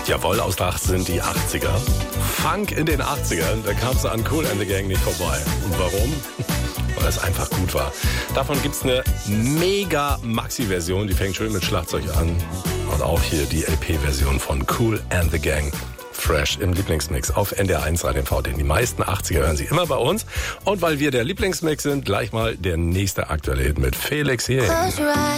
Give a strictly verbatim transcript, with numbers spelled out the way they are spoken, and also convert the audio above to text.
Jawohl, Ausdach sind die achtziger. Funk in den achtzigern, da kamst du an Kool and the Gang nicht vorbei. Und warum? Weil es einfach gut war. Davon gibt's eine mega Maxi-Version, die fängt schön mit Schlagzeug an. Und auch hier die L P-Version von Kool and the Gang. Fresh im Lieblingsmix auf N D R eins Radio V. Denn die meisten achtziger hören Sie immer bei uns. Und weil wir der Lieblingsmix sind, gleich mal der nächste aktuelle Hit mit Felix hier.